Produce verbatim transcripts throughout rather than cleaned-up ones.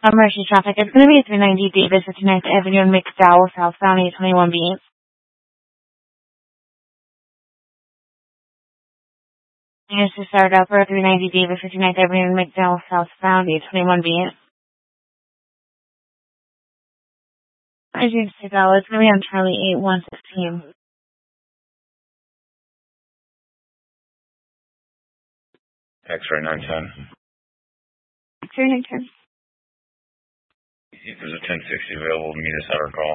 Emergency traffic. It's going to be three ninety Davis, fifty-ninth Avenue and McDowell, southbound eight twenty-one B. Yes, to start up for three ninety Davis, fifty-ninth Avenue and McDowell, southbound eight twenty-one B. I just said that it's going to be on Charlie eight one sixteen. X-ray nine ten. X-ray nine ten. If there's a ten sixty available, meet us at our call.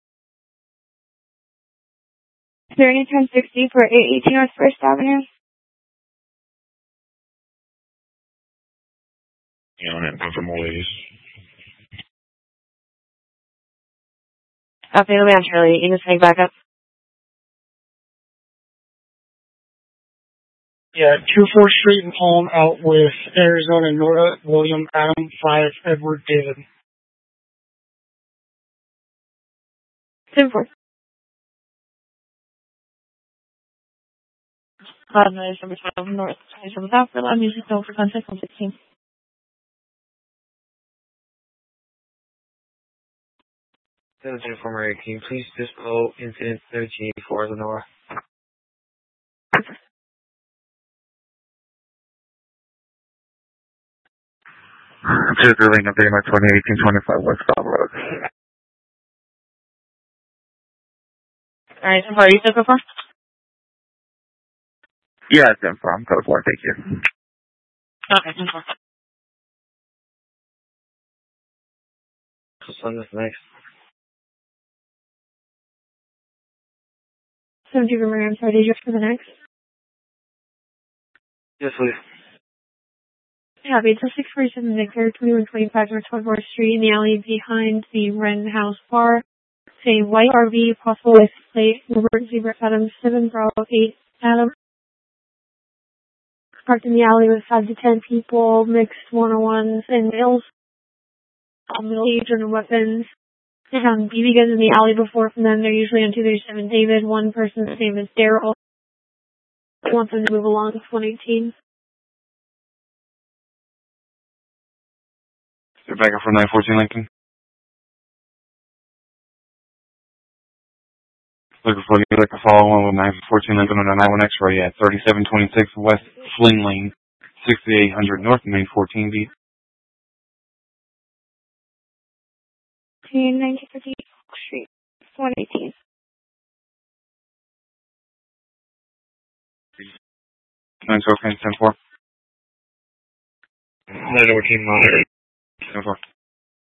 Is there any ten sixty for eight eighteen North First Avenue? You on it, go for more ladies. Okay, it'll be on Charlie. You can just hang back up. Yeah, two fourth Street and Palm out with Arizona Nora, William Adam, five Edward David. ten four. five nine seven five North twenty-seven South for loud music known for contact one sixteen. seven two four eighteen, please disclose incident thirteen eighty-four Lenora. Considering a Dana twenty eighteen twenty-five West Scott Road. Alright, so far, you took it for? Yeah, it's in from code four, thank you. Okay, ten four. What's on this next? seven two for I'm sorry, did you for the next? Yes, please. Yeah, it's a six forty-seven Victor, twenty-one twenty-five North twenty-fourth Street in the alley behind the Wren House Bar. It's a white R V, possible with plate, Robert Zebra Adam, seven Bravo eight Adam. Parked in the alley with five to ten people, mixed one-on-ones and males. All middle age and weapons. They found B B guns in the alley before from them. They're usually on two thirty-seven David. One person's name is Daryl. I want them to move along with one eighteen. You're back up for nine fourteen Lincoln. Looking for you like to follow one with nine fourteen Lincoln on the nine one X-ray at thirty-seven twenty-six West Flynn Lane, sixty-eight hundred North Main fourteen B. nineteen fifty Street, one eighteen. nine twelve ten four. nine fourteen monitor. ten four.